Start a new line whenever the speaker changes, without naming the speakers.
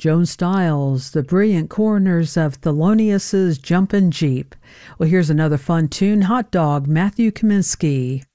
Joan Styles, the brilliant corners of Thelonious' Jumpin' Jeep. Well, here's another fun tune, Hot Dog, Matthew Kaminsky.